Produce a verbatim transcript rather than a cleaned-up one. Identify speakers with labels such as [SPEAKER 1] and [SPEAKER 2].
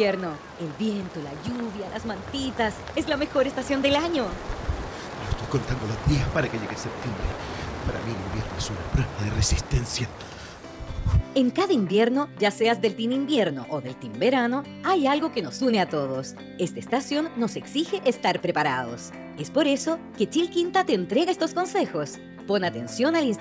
[SPEAKER 1] invierno. El viento, la lluvia, las mantitas. Es la mejor estación del año.
[SPEAKER 2] Yo estoy contando los días para que llegue septiembre. Para mí el invierno es una prueba de resistencia.
[SPEAKER 1] En cada invierno, ya seas del team invierno o del team verano, hay algo que nos une a todos. Esta estación nos exige estar preparados. Es por eso que Chilquinta te entrega estos consejos. Pon atención al instante.